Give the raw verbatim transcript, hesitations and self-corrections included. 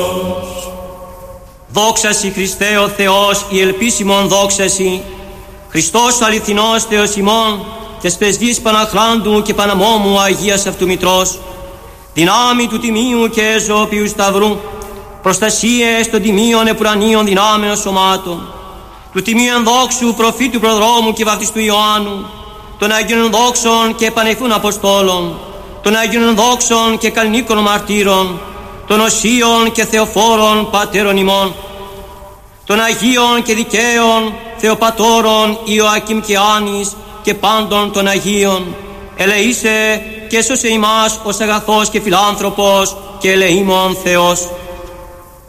Δόξασι Χριστέ ο Θεός, η ελπίσιμον δόξασι, Χριστός ο αληθινός Θεός ημών, τες πρεσβείς Παναχράντου και Παναμόμου Αγίας Αυτού Μητρός, δυνάμει του τιμίου και ζωοποιού σταυρού, προστασίες των τιμίων επουρανίων δυνάμεων σωμάτων, του τιμίου ενδόξου προφήτου προδρόμου και βαπτιστού Ιωάννου, των Αγίων δόξων και επανεφούν Αποστόλων, των Αγίων δόξων και καλλινίκων μαρτύρων, των οσίων και θεοφόρων πατέρων ημών, των Αγίων και δικαίων Θεοπατώρων Ιωακήμ και Άνης και πάντων των Αγίων, ελεήσε και σώσε ημάς ως αγαθός και φιλάνθρωπος και ελεήμων Θεός.